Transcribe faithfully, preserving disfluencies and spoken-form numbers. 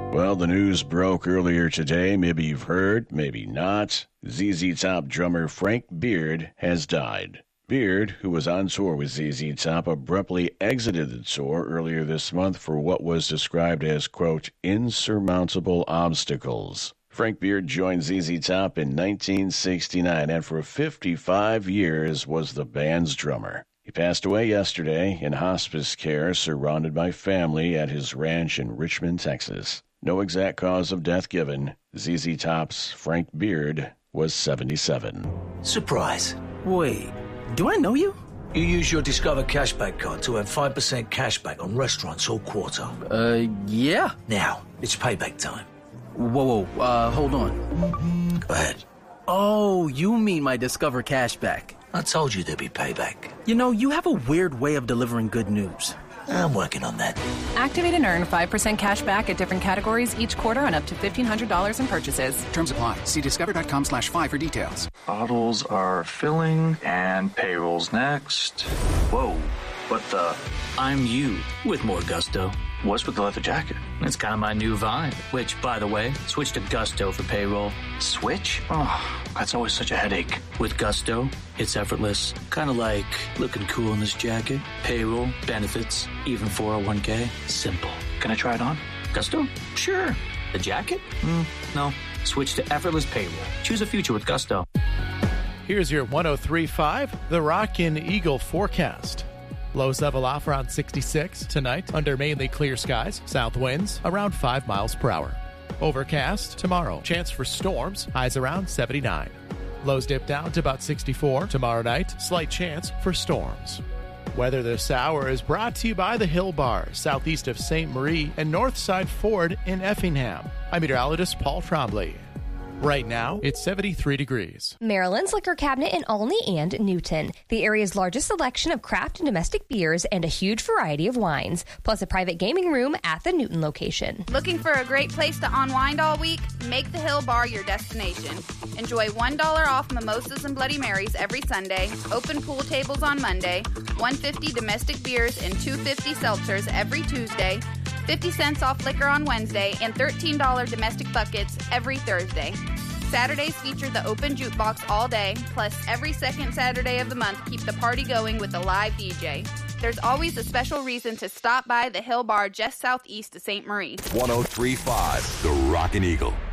Well, the news broke earlier today. Maybe you've heard, maybe not. Z Z Top drummer Frank Beard has died. Beard, who was on tour with Z Z Top, abruptly exited the tour earlier this month for what was described as, quote, insurmountable obstacles. Frank Beard joined Z Z Top in nineteen sixty-nine and for fifty-five years was the band's drummer. He passed away yesterday in hospice care, surrounded by family at his ranch in Richmond, Texas. No exact cause of death given. Z Z Top's Frank Beard was seventy-seven. Surprise. Wait, do I know you? You use your Discover Cashback card to earn five percent cashback on restaurants all quarter. Uh, yeah. Now, it's payback time. Whoa, whoa, uh, hold on. Go ahead. Oh, you mean my Discover Cashback. I told you there'd be payback. You know, you have a weird way of delivering good news. I'm working on that. Activate and earn five percent cash back at different categories each quarter on up to fifteen hundred dollars in purchases. Terms apply. See discover.com slash five for details. Bottles are filling and payroll's next. Whoa, what the? I'm you with more gusto. What's with the leather jacket? It's kind of my new vibe, which, by the way, switch to Gusto for payroll. Switch? Oh, that's always such a headache. With Gusto, it's effortless. Kind of like looking cool in this jacket. Payroll, benefits, even four oh one k. Simple. Can I try it on? Gusto? Sure. The jacket? Mm, no. Switch to effortless payroll. Choose a future with Gusto. Here's your one oh three point five, The Rockin' Eagle forecast. Lows level off around sixty-six tonight under mainly clear skies. South winds around five miles per hour. Overcast tomorrow. Chance for storms. Highs around seventy-nine. Lows dip down to about sixty-four tomorrow night. Slight chance for storms. Weather this hour is brought to you by the Hill Bar, southeast of Saint Marie and Northside Ford in Effingham. I'm meteorologist Paul Trombley. Right now, it's seventy-three degrees. Maryland's Liquor Cabinet in Olney and Newton. The area's largest selection of craft and domestic beers and a huge variety of wines, plus a private gaming room at the Newton location. Looking for a great place to unwind all week? Make the Hill Bar your destination. Enjoy one dollar off mimosas and Bloody Marys every Sunday, open pool tables on Monday, one dollar fifty domestic beers and two dollars fifty seltzers every Tuesday, fifty cents off liquor on Wednesday, and thirteen dollars domestic buckets every Thursday. Saturdays feature the open jukebox all day, plus every second Saturday of the month keep the party going with a live D J. There's always a special reason to stop by the Hill Bar just southeast of Saint Marie. one oh three point five, The Rockin' Eagle.